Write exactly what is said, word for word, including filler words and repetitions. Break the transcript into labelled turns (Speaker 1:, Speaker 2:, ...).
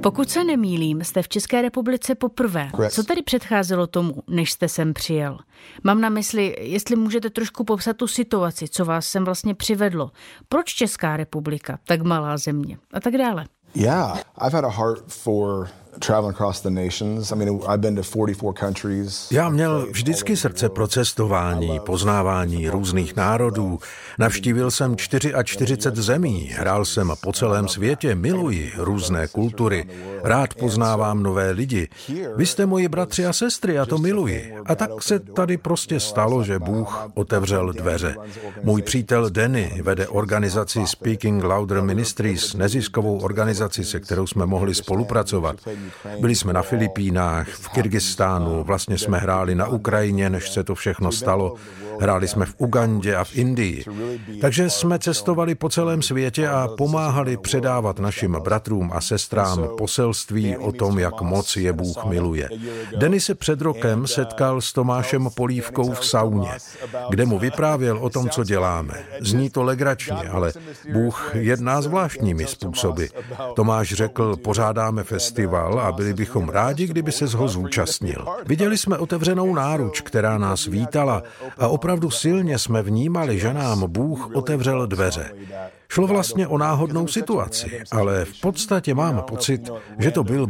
Speaker 1: Pokud se nemýlím, jste v České republice poprvé. Co tedy předcházelo tomu, než jste sem přijel? Mám na mysli, jestli můžete trošku popsat tu situaci, co vás sem vlastně přivedlo. Proč Česká republika, tak malá země a tak dále?
Speaker 2: Yeah, I've had a heart for traveling across the nations. I mean, I've been to forty-four countries.
Speaker 3: Já měl vždycky srdce pro cestování, poznávání různých národů. Navštívil jsem čtyřicet čtyři zemí, hrál jsem po celém světě, miluji různé kultury, rád poznávám nové lidi. Vy jste moji bratři a sestry, a to miluji. A tak se tady prostě stalo, že Bůh otevřel dveře. Můj přítel Danny vede organizaci Speaking Louder Ministries, neziskovou organizaci, se kterou jsme mohli spolupracovat. Byli jsme na Filipínách, v Kyrgyzstánu, vlastně jsme hráli na Ukrajině, než se to všechno stalo. Hráli jsme v Ugandě a v Indii. Takže jsme cestovali po celém světě a pomáhali předávat našim bratrům a sestrám poselství o tom, jak moc je Bůh miluje. Danny se před rokem setkal s Tomášem Polívkou v sauně, kde mu vyprávěl o tom, co děláme. Zní to legračně, ale Bůh jedná zvláštními způsoby. Tomáš řekl, pořádáme festival a byli bychom rádi, kdyby ses ho zúčastnil. Viděli jsme otevřenou náruč, která nás vítala, a opravdu silně jsme vnímali, že nám Bůh otevřel dveře. Šlo vlastně o náhodnou situaci, ale v podstatě mám pocit, že to byl